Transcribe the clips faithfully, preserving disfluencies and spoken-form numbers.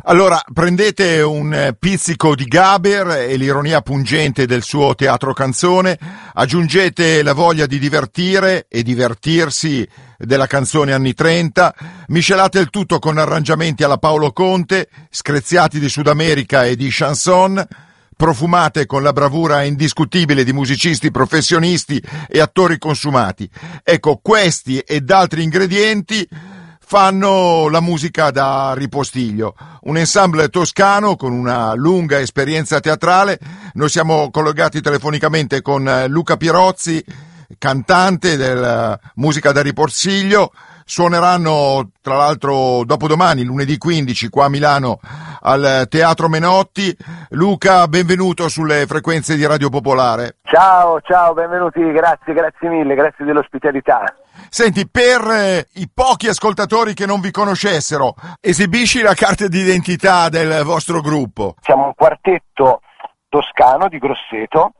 Allora, prendete un eh, pizzico di Gaber e l'ironia pungente del suo teatro canzone, aggiungete la voglia di divertire e divertirsi della canzone anni trenta, miscelate il tutto con arrangiamenti alla Paolo Conte, screziati di Sud America e di chanson, profumate con la bravura indiscutibile di musicisti professionisti e attori consumati. Ecco, questi ed altri ingredienti fanno la musica da ripostiglio. Un ensemble toscano con una lunga esperienza teatrale. Noi siamo collegati telefonicamente con Luca Pirozzi, cantante della musica da ripostiglio. Suoneranno tra l'altro dopodomani, lunedì quindici, qua a Milano al Teatro Menotti. Luca, benvenuto sulle frequenze di Radio Popolare. Ciao, ciao, benvenuti, grazie, grazie mille, grazie dell'ospitalità. Senti, per eh, i pochi ascoltatori che non vi conoscessero, esibisci la carta d'identità del vostro gruppo. Siamo un quartetto toscano di Grosseto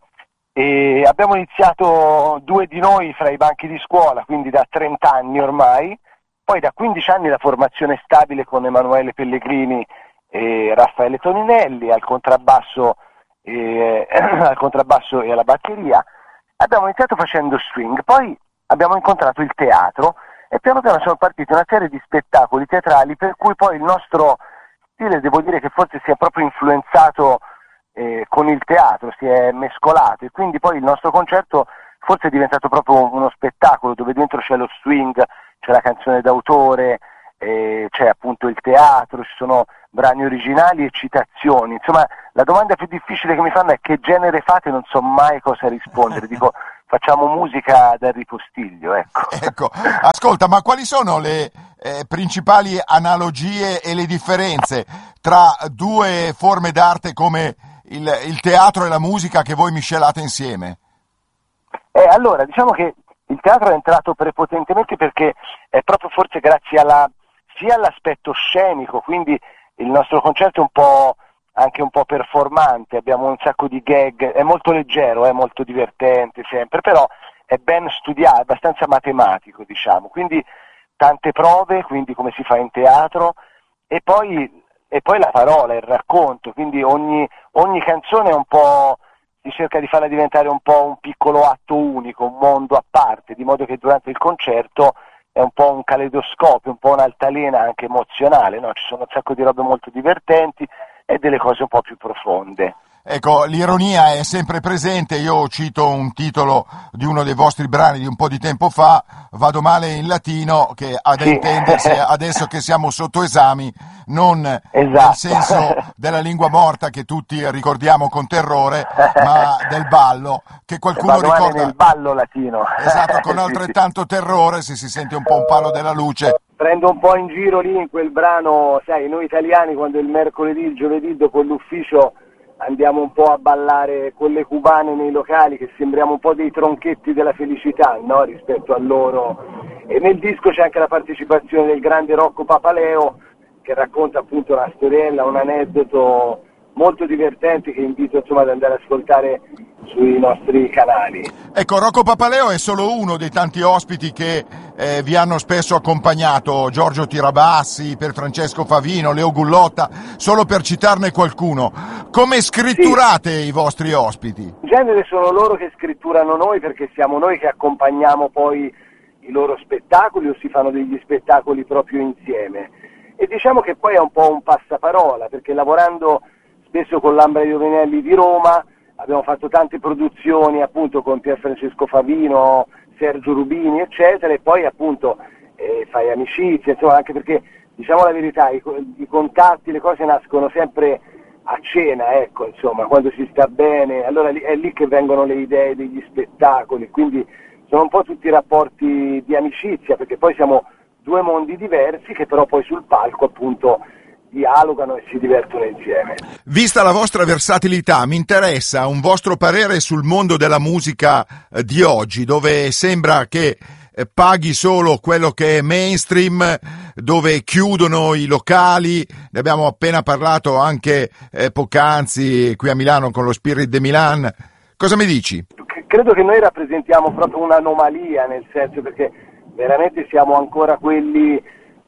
e abbiamo iniziato due di noi fra i banchi di scuola, quindi da trenta anni ormai, poi da quindici anni la formazione stabile con Emanuele Pellegrini e Raffaele Toninelli al contrabbasso e, al contrabbasso e alla batteria. Abbiamo iniziato facendo swing, poi abbiamo incontrato il teatro e piano piano sono partiti una serie di spettacoli teatrali per cui poi il nostro stile, devo dire che forse si è proprio influenzato eh, con il teatro, si è mescolato e quindi poi il nostro concerto forse è diventato proprio uno spettacolo dove dentro c'è lo swing, c'è la canzone d'autore, eh, c'è appunto il teatro, ci sono brani originali e citazioni. Insomma, la domanda più difficile che mi fanno è che genere fate, non so mai cosa rispondere, dico facciamo musica da ripostiglio, ecco. Ecco, ascolta, ma quali sono le eh, principali analogie e le differenze tra due forme d'arte come il, il teatro e la musica che voi miscelate insieme? Eh, allora, diciamo che il teatro è entrato prepotentemente perché è proprio forse grazie alla sia all'aspetto scenico, quindi il nostro concerto è un po' anche un po' performante, abbiamo un sacco di gag, è molto leggero, è molto divertente sempre, però è ben studiato, è abbastanza matematico, diciamo, quindi tante prove, quindi come si fa in teatro, e poi, e poi la parola, il racconto, quindi ogni, ogni canzone è un po', si cerca di farla diventare un po' un piccolo atto unico, un mondo a parte, di modo che durante il concerto è un po' un caleidoscopio, un po' un'altalena anche emozionale, no? Ci sono un sacco di robe molto divertenti e delle cose un po' più profonde. Ecco, l'ironia è sempre presente. Io cito un titolo di uno dei vostri brani di un po' di tempo fa, Vado male in latino, che ha da Sì. intendersi adesso che siamo sotto esami, non esatto. nel senso della lingua morta che tutti ricordiamo con terrore, ma del ballo, che qualcuno Vado male ricorda nel ballo latino. esatto, con Sì, altrettanto terrore se si sente un po' un palo della luce. Prendo un po' in giro lì in quel brano, sai, noi italiani quando il mercoledì, il giovedì dopo l'ufficio andiamo un po' a ballare con le cubane nei locali, che sembriamo un po' dei tronchetti della felicità, no? Rispetto a loro. E nel disco c'è anche la partecipazione del grande Rocco Papaleo, che racconta appunto una storiella, un aneddoto molto divertente che invito insomma ad andare ad ascoltare sui nostri canali. Ecco, Rocco Papaleo è solo uno dei tanti ospiti che eh, vi hanno spesso accompagnato, Giorgio Tirabassi, per Francesco Favino, Leo Gullotta, solo per citarne qualcuno. Come scritturate sì. i vostri ospiti? In genere sono loro che scritturano noi, perché siamo noi che accompagniamo poi i loro spettacoli o si fanno degli spettacoli proprio insieme. E diciamo che poi è un po' un passaparola, perché lavorando spesso con l'Ambra Iovinelli di Roma abbiamo fatto tante produzioni appunto con Pier Francesco Favino, Sergio Rubini eccetera, e poi appunto eh, fai amicizia, insomma, anche perché diciamo la verità, i, i contatti, le cose nascono sempre a cena, ecco, insomma, quando si sta bene, allora è lì che vengono le idee degli spettacoli, quindi sono un po' tutti rapporti di amicizia, perché poi siamo due mondi diversi che però poi sul palco appunto dialogano e si divertono insieme. Vista la vostra versatilità, mi interessa un vostro parere sul mondo della musica eh, di oggi, dove sembra che eh, paghi solo quello che è mainstream, dove chiudono i locali. Ne abbiamo appena parlato anche eh, poc'anzi qui a Milano con lo Spirit de Milan. Cosa mi dici? Credo che noi rappresentiamo proprio un'anomalia, nel senso, perché veramente siamo ancora quelli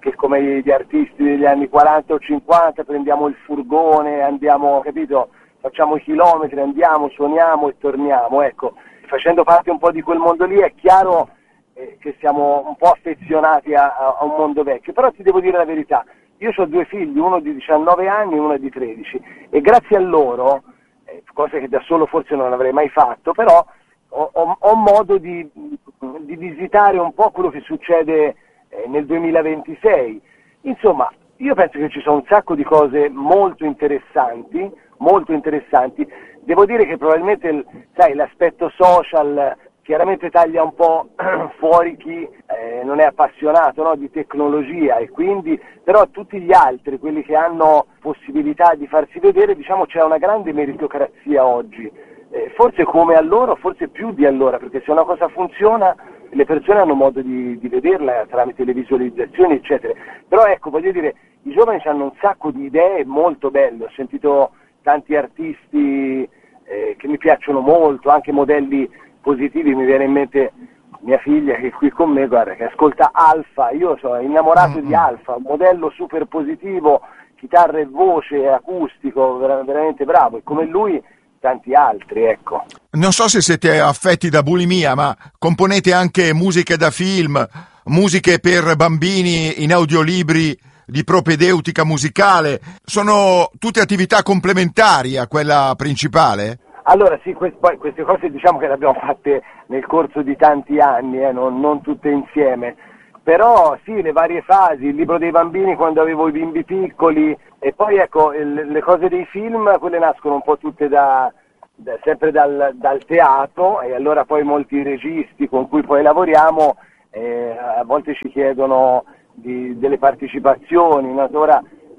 che come gli artisti degli anni quaranta o cinquanta prendiamo il furgone, andiamo, capito, facciamo i chilometri, andiamo, suoniamo e torniamo, ecco, facendo parte un po' di quel mondo lì è chiaro eh, che siamo un po' affezionati a, a un mondo vecchio, però ti devo dire la verità, io ho due figli, uno di diciannove anni e uno di tredici, e grazie a loro, eh, cosa che da solo forse non avrei mai fatto, però ho, ho, ho modo di, di visitare un po' quello che succede eh, nel duemilaventisei. Insomma, io penso che ci sono un sacco di cose molto interessanti, molto interessanti. Devo dire che probabilmente, sai, l'aspetto social chiaramente taglia un po' fuori chi eh, non è appassionato, no, di tecnologia, e quindi però tutti gli altri, quelli che hanno possibilità di farsi vedere, diciamo c'è una grande meritocrazia oggi, eh, forse come allora, forse più di allora, perché se una cosa funziona le persone hanno modo di, di vederla tramite le visualizzazioni eccetera, però ecco, voglio dire, i giovani hanno un sacco di idee molto belle, ho sentito tanti artisti eh, che mi piacciono molto, anche modelli positivi, mi viene in mente mia figlia che è qui con me, guarda, che ascolta Alfa, io sono innamorato mm-hmm. di Alfa, un modello super positivo, chitarra e voce, acustico, ver- veramente bravo, e come lui tanti altri, ecco. Non so se siete affetti da bulimia, ma componete anche musiche da film, musiche per bambini in audiolibri di propedeutica musicale, sono tutte attività complementari a quella principale? Allora sì, quest- poi queste cose diciamo che le abbiamo fatte nel corso di tanti anni, eh, non, non tutte insieme, però sì, le varie fasi, il libro dei bambini quando avevo i bimbi piccoli, e poi ecco, il, le cose dei film, quelle nascono un po' tutte da, da sempre dal, dal teatro, e allora poi molti registi con cui poi lavoriamo eh, a volte ci chiedono di, delle partecipazioni, no? Ora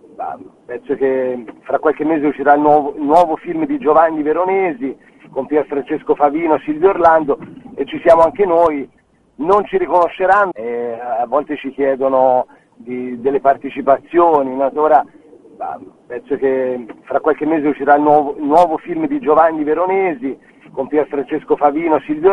penso che fra qualche mese uscirà il nuovo, il nuovo film di Giovanni Veronesi con Pier Francesco Favino, Silvio Orlando, e ci siamo anche noi, non ci riconosceranno, eh, a volte ci chiedono di, delle partecipazioni, no? Ora penso che fra qualche mese uscirà il nuovo, il nuovo film di Giovanni Veronesi con Pier Francesco Favino, Silvio